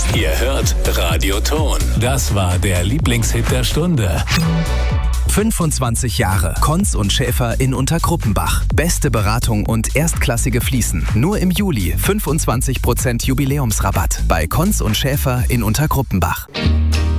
Ihr hört Radio Ton. Das war der Lieblingshit der Stunde. 25 Jahre. Konz und Schäfer in Untergruppenbach. Beste Beratung und erstklassige Fliesen. Nur im Juli 25% Jubiläumsrabatt bei Konz und Schäfer in Untergruppenbach.